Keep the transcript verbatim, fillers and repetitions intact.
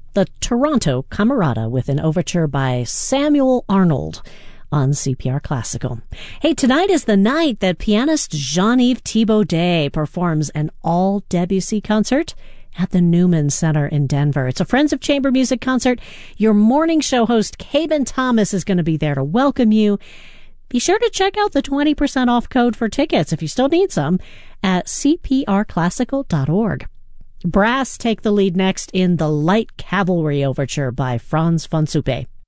the Toronto Camerata with an overture by Samuel Arnold on C P R Classical. Hey, tonight is the night that pianist Jean-Yves Thibaudet performs an all Debussy concert at the Newman Center in Denver. It's a Friends of Chamber Music concert. Your morning show host, Caben Thomas, is going to be there to welcome you. Be sure to check out the twenty percent off code for tickets, if you still need some, at c p r classical dot org. Brass take the lead next in the Light Cavalry Overture by Franz von Suppe.